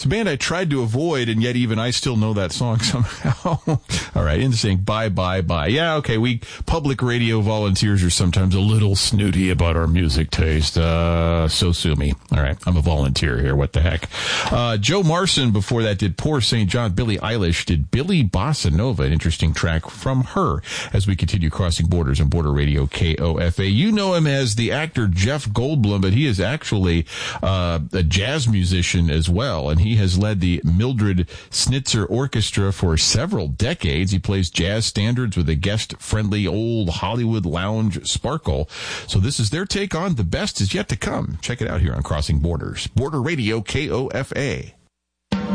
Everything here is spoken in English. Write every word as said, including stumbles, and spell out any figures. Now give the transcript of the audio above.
It's a band I tried to avoid, and yet even I still know that song somehow. All right, In Sync, Bye, Bye, Bye. Yeah, okay, we public radio volunteers are sometimes a little snooty about our music taste. Uh, so sue me. All right, I'm a volunteer here. What the heck? Uh, Joe Marson, before that, did Poor Saint John. Billie Eilish did Billy Bossa Nova, an interesting track from her, as we continue crossing borders on Border Radio K O F A. You know him as the actor Jeff Goldblum, but he is actually uh, a jazz musician as well, and he has led the Mildred Snitzer Orchestra for several decades. He plays jazz standards with a guest-friendly old Hollywood lounge sparkle. So this is their take on The Best Is Yet to Come. Check it out here on Crossing Borders. Border Radio K O F A.